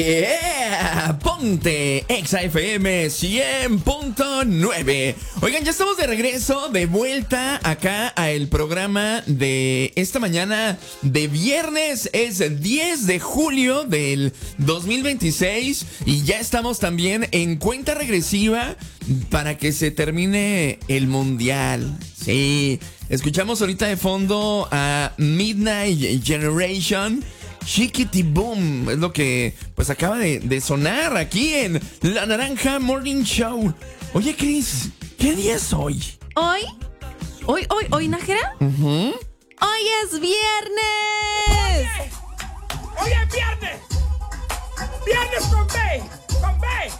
Ponte Exa FM 100.9. Oigan, ya estamos de regreso, de vuelta acá a el programa de esta mañana de viernes. Es 10 de julio del 2026 y ya estamos también en cuenta regresiva para que se termine el mundial. Sí, escuchamos ahorita de fondo a Midnight Generation. Chiquity Boom es lo que pues acaba de sonar aquí en La Naranja Morning Show. Oye, Cris, ¿qué día es hoy? ¿Hoy, Nájera? Uh-huh. ¡Hoy es viernes! ¡Hoy es viernes! ¡Viernes con B!